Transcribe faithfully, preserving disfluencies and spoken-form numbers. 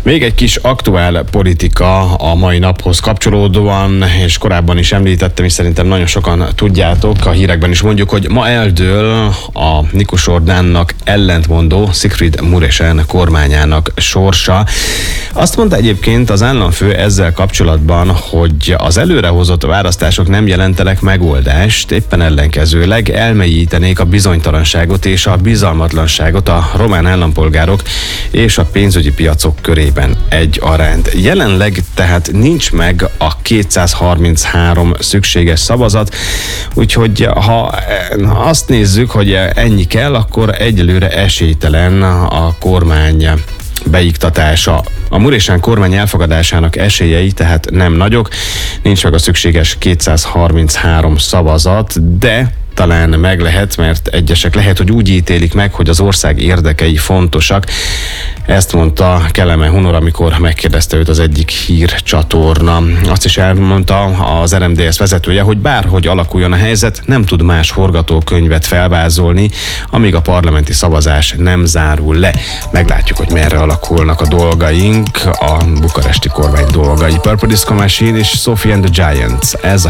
Még egy kis aktuál politika a mai naphoz kapcsolódóan, és korábban is említettem, és szerintem nagyon sokan tudjátok, a hírekben is mondjuk, hogy ma eldől a Nikus Ordánnak ellentmondó Sigfrid Muresan kormányának sorsa. Azt mondta egyébként az államfő ezzel kapcsolatban, hogy az előrehozott választások nem jelentenek megoldást, éppen ellenkezőleg elmélyítenék a bizonytalanságot és a bizalmatlanságot a román állampolgárok és a pénzügyi piacok körében egyaránt. Jelenleg tehát nincs meg a kétszázharminchárom szükséges szavazat, úgyhogy ha azt nézzük, hogy ennyi kell, akkor egyelőre esélytelen a kormány beiktatása. A Muresan kormány elfogadásának esélyei tehát nem nagyok, nincs meg a szükséges kétszázharminchárom szavazat, de talán meg lehet, mert egyesek lehet, hogy úgy ítélik meg, hogy az ország érdekei fontosak. Ezt mondta Kelemen Hunor, amikor megkérdezte őt az egyik hírcsatorna. Azt is elmondta az er em dé es vezetője, hogy bárhogy alakuljon a helyzet, nem tud más forgatókönyvet felvázolni, amíg a parlamenti szavazás nem zárul le. Meglátjuk, hogy merre alakulnak a dolgaink, a bukaresti kormány dolgai. Purple Disco Machine és Sophie and the Giants. Ez a